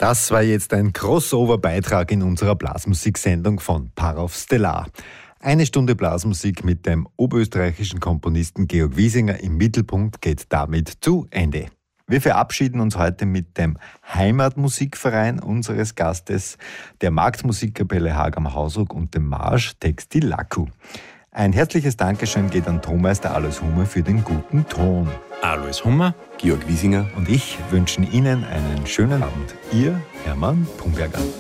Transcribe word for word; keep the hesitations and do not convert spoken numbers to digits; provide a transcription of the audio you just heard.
Das war jetzt ein Crossover-Beitrag in unserer Blasmusiksendung von Parov Stellar. Eine Stunde Blasmusik mit dem oberösterreichischen Komponisten Georg Wiesinger im Mittelpunkt geht damit zu Ende. Wir verabschieden uns heute mit dem Heimatmusikverein unseres Gastes, der Marktmusikkapelle Haag am Hausruck und dem Marsch Textil Laku. Ein herzliches Dankeschön geht an Tonmeister Alois Hummer für den guten Ton. Alois Hummer, Georg Wiesinger und ich wünschen Ihnen einen schönen Abend. Ihr Hermann Pumberger.